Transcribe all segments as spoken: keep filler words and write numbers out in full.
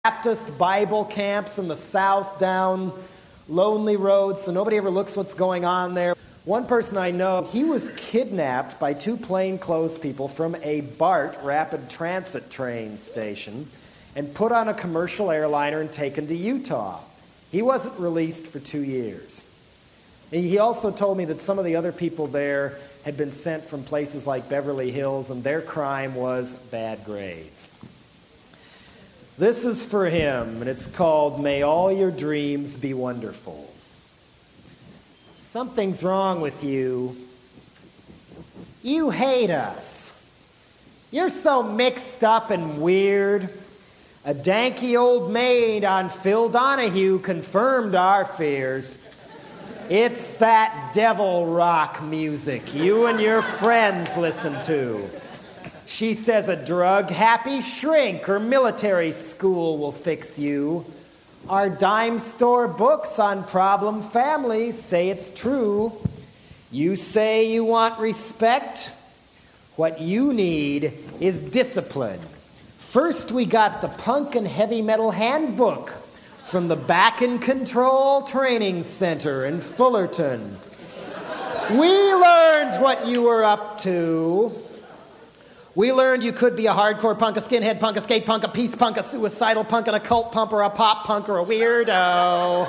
Baptist Bible camps in the South down lonely roads, so nobody ever looks what's going on there. One person I know, he was kidnapped by two plainclothes people from a BART rapid transit train station and put on a commercial airliner and taken to Utah. He wasn't released for two years. And he also told me that some of the other people there had been sent from places like Beverly Hills, and their crime was bad grades. This is for him, and it's called May All Your Dreams Be Wonderful. Something's wrong with you. You hate us. You're so mixed up and weird. A danky old maid on Phil Donahue confirmed our fears. It's that devil rock music you and your friends listen to. She says a drug-happy shrink or military school will fix you. Our dime store books on problem families say it's true. You say you want respect. What you need is discipline. First, we got the punk and heavy metal handbook from the Back in Control Training Center in Fullerton. We learned what you were up to. We learned you could be a hardcore punk, a skinhead punk, a skate punk, a peace punk, a suicidal punk, an occult punk, or a pop punk, or a weirdo.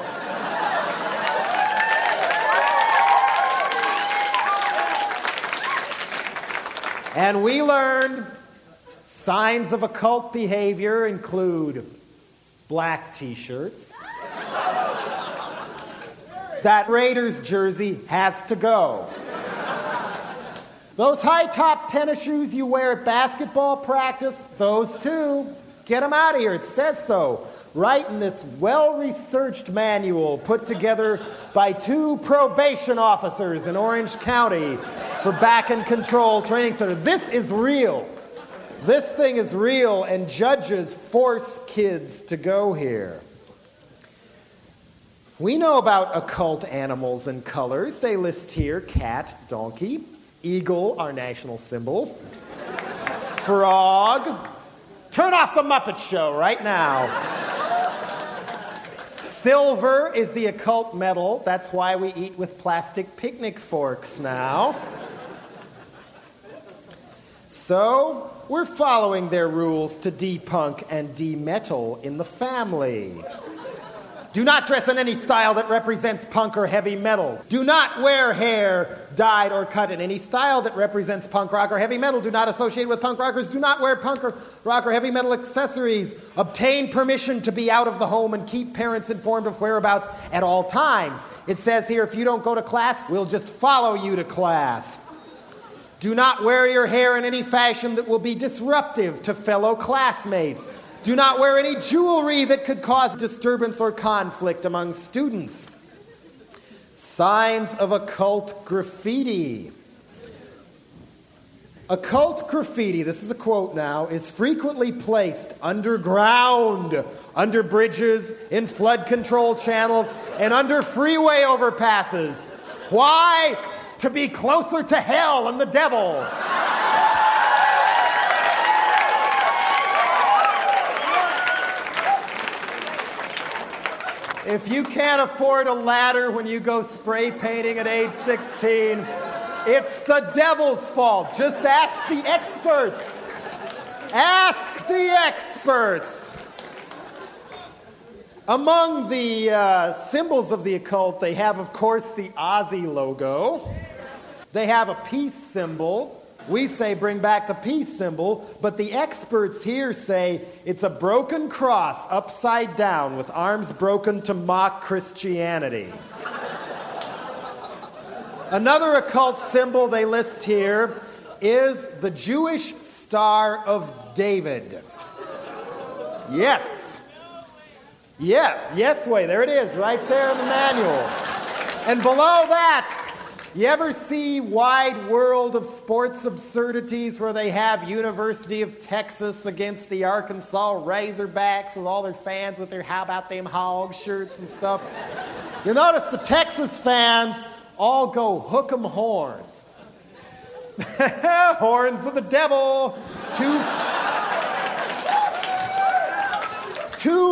And we learned signs of occult behavior include black t-shirts. That Raiders jersey has to go. Those high-top tennis shoes you wear at basketball practice, those too. Get them out of here. It says so. Right in this well-researched manual put together by two probation officers in Orange County for Back in Control Training Center. This is real. This thing is real, and judges force kids to go here. We know about occult animals and colors. They list here cat, donkey, eagle, our national symbol, frog. Turn off the Muppet Show right now. Silver is the occult metal. That's why we eat with plastic picnic forks now. So, we're following their rules to de-punk and de-metal in the family. Do not dress in any style that represents punk or heavy metal. Do not wear hair dyed or cut in any style that represents punk rock or heavy metal. Do not associate with punk rockers. Do not wear punk or rock or heavy metal accessories. Obtain permission to be out of the home and keep parents informed of whereabouts at all times. It says here, if you don't go to class, we'll just follow you to class. Do not wear your hair in any fashion that will be disruptive to fellow classmates. Do not wear any jewelry that could cause disturbance or conflict among students. Signs of occult graffiti. Occult graffiti, this is a quote now, is frequently placed underground, under bridges, in flood control channels, and under freeway overpasses. Why? To be closer to hell and the devil. If you can't afford a ladder when you go spray painting at age sixteen, it's the devil's fault. Just ask the experts. Ask the experts. Among the uh, symbols of the occult, they have, of course, the Aussie logo. They have a peace symbol. We say bring back the peace symbol, but the experts here say it's a broken cross upside down with arms broken to mock Christianity. Another occult symbol they list here is the Jewish Star of David. Yes. Yeah, yes way, there it is, right there in the manual. And below that, you ever see Wide World of Sports Absurdities where they have University of Texas against the Arkansas Razorbacks with all their fans with their how about them hog shirts and stuff? You'll notice the Texas fans all go hook 'em horns. Horns of the devil. Two, too